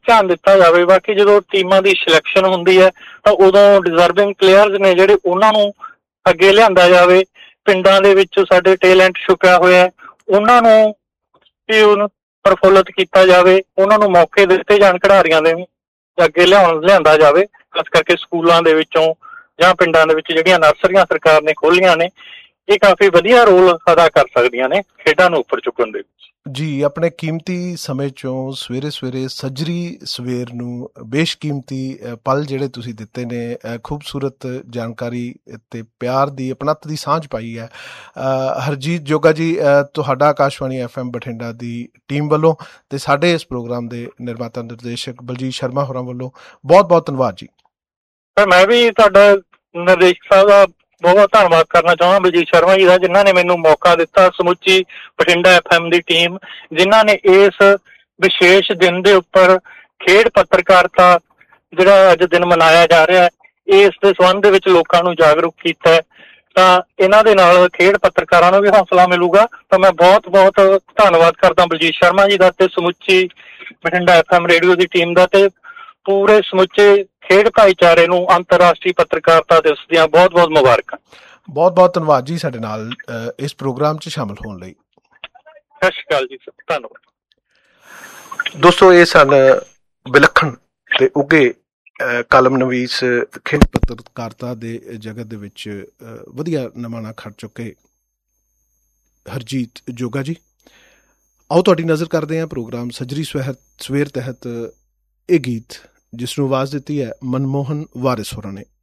ਧਿਆਨ ਦਿੱਤਾ ਜਾਵੇ। ਬਾਕੀ ਜਦੋਂ ਟੀਮਾਂ ਦੀ ਸਿਲੈਕਸ਼ਨ ਹੁੰਦੀ ਹੈ ਤਾਂ ਉਦੋਂ ਡਿਜ਼ਰਵਿੰਗ ਪਲੇਅਰਸ ਨੇ ਜਿਹੜੇ ਉਹਨਾਂ ਨੂੰ ਅੱਗੇ ਲਿਆਂਦਾ ਜਾਵੇ। ਪਿੰਡਾਂ ਦੇ ਵਿੱਚ ਸਾਡੇ ਟੈਲੈਂਟ ਛੁਪਿਆ ਹੋਇਆ ਉਹਨਾਂ ਨੂੰ ਵੀ ਉਹਨੂੰ ਪ੍ਰਫੁੱਲਤ ਕੀਤਾ ਜਾਵੇ, ਉਹਨਾਂ ਨੂੰ ਮੌਕੇ ਦਿੱਤੇ ਜਾਣ ਖਿਡਾਰੀਆਂ ਦੇ ਅੱਗੇ ਲਿਆਂਦਾ ਜਾਵੇ। ਖਾਸ ਕਰਕੇ ਸਕੂਲਾਂ ਦੇ ਵਿੱਚੋਂ ਜਾਂ ਪਿੰਡਾਂ ਦੇ ਵਿੱਚ ਜਿਹੜੀਆਂ ਨਰਸਰੀਆਂ ਸਰਕਾਰ ਨੇ ਖੋਲ੍ਹੀਆਂ ਨੇ, ਇਹ ਕਾਫੀ ਵਧੀਆ ਰੋਲ ਅਦਾ ਕਰ ਸਕਦੀਆਂ ਨੇ ਖੇਡਾਂ ਨੂੰ ਉੱਪਰ ਚੁੱਕਣ ਦੇ ਵਿੱਚ। ਜੀ, ਆਪਣੇ ਕੀਮਤੀ ਸਮੇਂ 'ਚੋਂ ਸਵੇਰੇ ਸਵੇਰੇ ਸੱਜਰੀ ਸਵੇਰ ਨੂੰ ਬੇਸ਼ਕੀਮਤੀ ਪਲ ਜਿਹੜੇ ਤੁਸੀਂ ਦਿੱਤੇ ਨੇ, ਖੂਬਸੂਰਤ ਜਾਣਕਾਰੀ ਅਤੇ ਪਿਆਰ ਦੀ ਆਪਣੱਤ ਦੀ ਸਾਂਝ ਪਾਈ ਹੈ। ਹਰਜੀਤ ਜੋਗਾ ਜੀ, ਤੁਹਾਡਾ ਆਕਾਸ਼ਵਾਣੀ FM ਬਠਿੰਡਾ ਦੀ ਟੀਮ ਵੱਲੋਂ ਅਤੇ ਸਾਡੇ ਇਸ ਪ੍ਰੋਗਰਾਮ ਦੇ ਨਿਰਮਾਤਾ ਨਿਰਦੇਸ਼ਕ ਬਲਜੀਤ ਸ਼ਰਮਾ ਹੋਰਾਂ ਵੱਲੋਂ ਬਹੁਤ ਬਹੁਤ ਧੰਨਵਾਦ ਜੀ। ਮੈਂ ਵੀ ਤੁਹਾਡਾ ਨਿਰਦੇਸ਼ਕ ਸਾਹਿਬ ਦਾ ਬਹੁਤ ਧੰਨਵਾਦ ਕਰਨਾ ਚਾਹੁੰਦਾ, ਬਲਜੀਤ ਸ਼ਰਮਾ ਜੀ ਦਾ, ਜਿਨ੍ਹਾਂ ਨੇ ਮੈਨੂੰ ਮੌਕਾ ਦਿੱਤਾ। ਸਮੁੱਚੀ ਬਠਿੰਡਾ FM ਦੀ ਟੀਮ ਜਿਨ੍ਹਾਂ ਨੇ ਇਸ ਵਿਸ਼ੇਸ਼ ਦਿਨ ਦੇ ਉੱਪਰ ਖੇਡ ਪੱਤਰਕਾਰਤਾ ਜਿਹੜਾ ਅੱਜ ਦਿਨ ਮਨਾਇਆ ਜਾ ਰਿਹਾ, ਇਸ ਦੇ ਸੰਬੰਧ ਦੇ ਵਿੱਚ ਲੋਕਾਂ ਨੂੰ ਜਾਗਰੂਕ ਕੀਤਾ, ਤਾਂ ਇਹਨਾਂ ਦੇ ਨਾਲ ਖੇਡ ਪੱਤਰਕਾਰਾਂ ਨੂੰ ਵੀ ਹੌਸਲਾ ਮਿਲੂਗਾ। ਤਾਂ ਮੈਂ ਬਹੁਤ ਬਹੁਤ ਧੰਨਵਾਦ ਕਰਦਾ ਬਲਜੀਤ ਸ਼ਰਮਾ ਜੀ ਦਾ ਅਤੇ ਸਮੁੱਚੀ ਬਠਿੰਡਾ FM ਰੇਡੀਓ ਦੀ ਟੀਮ ਦਾ, ਤੇ ਪੂਰੇ ਸਮੁੱਚੇ ਖੇਡ ਭਾਈਚਾਰੇ ਨੂੰ ਅੰਤਰਰਾਸ਼ਟਰੀ ਪੱਤਰਕਾਰਤਾ ਦਿਵਸ ਦੀਆਂ ਬਹੁਤ ਬਹੁਤ ਮੁਬਾਰਕਾਂ। ਬਹੁਤ ਬਹੁਤ ਧੰਨਵਾਦ ਜੀ ਸਾਡੇ ਨਾਲ ਇਸ ਪ੍ਰੋਗਰਾਮ 'ਚ ਸ਼ਾਮਿਲ ਹੋਣ ਲਈ। ਸਤਿ ਸ਼੍ਰੀ ਅਕਾਲ ਜੀ, ਧੰਨਵਾਦ। ਦੋਸਤੋ, ਇਹ ਸਨ ਵਿਲੱਖਣ ਤੇ ਉੱਘੇ ਕਾਲਮ ਨਵੀਸ ਖੇਡ ਪੱਤਰਕਾਰਤਾ ਦੇ ਜਗਤ ਦੇ ਵਿੱਚ ਵਧੀਆ ਨਮਾਣਾ ਖੜ ਚੁੱਕੇ ਹਰਜੀਤ ਜੋਗਾ ਜੀ। ਆਓ ਤੁਹਾਡੀ ਨਜ਼ਰ ਕਰਦੇ ਹਾਂ ਪ੍ਰੋਗਰਾਮ ਸੱਜਰੀ ਸਵੇਰ ਤਹਿਤ ਇਹ ਗੀਤ, ਜਿਸ ਨੂੰ ਆਵਾਜ਼ ਦਿੱਤੀ ਹੈ ਮਨਮੋਹਨ ਵਾਰਿਸ ਹੋਰਾਂ ਨੇ।